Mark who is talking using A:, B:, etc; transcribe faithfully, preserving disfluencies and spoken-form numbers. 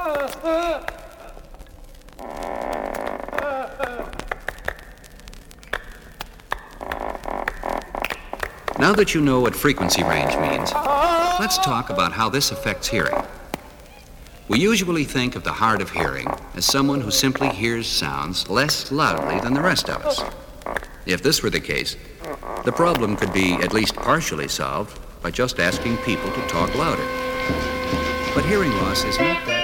A: Now that you know what frequency range means, let's talk about how this affects hearing. We usually think of the hard of hearing as someone who simply hears sounds less loudly than the rest of us. If this were the case, the problem could be at least partially solved by just asking people to talk louder. But hearing loss is not that